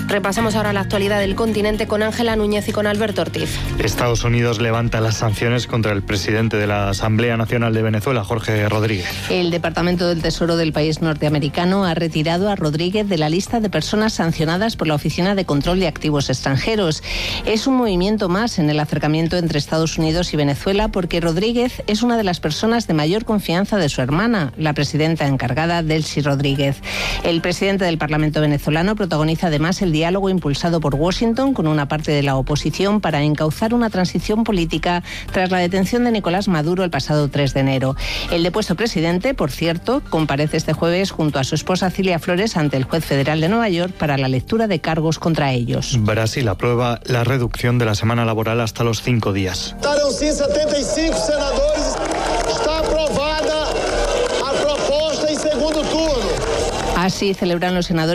Repasamos ahora la actualidad del continente con Ángela Núñez y con Alberto Ortiz. Estados Unidos levanta las sanciones contra el presidente de la Asamblea Nacional de Venezuela, Jorge Rodríguez. El Departamento del Tesoro del país norteamericano ha retirado a Rodríguez de la lista de personas sancionadas por la Oficina de Control de Activos Extranjeros. Es un movimiento más en el acercamiento entre Estados Unidos y Venezuela porque Rodríguez es una de las personas de mayor confianza de su hermana, la presidenta encargada, Delcy Rodríguez. El presidente del Parlamento venezolano protagoniza además el diálogo impulsado por Washington con una parte de la oposición para encauzar una transición política tras la detención de Nicolás Maduro el pasado 3 de enero. El depuesto presidente, por cierto, comparece este jueves junto a su esposa Cilia Flores ante el juez federal de Nueva York para la lectura de cargos contra ellos. Brasil aprueba la reducción de la semana laboral hasta los 5 días. Votaron sim 75 senadores. Está aprobada a proposta en segundo turno. Así celebran los senadores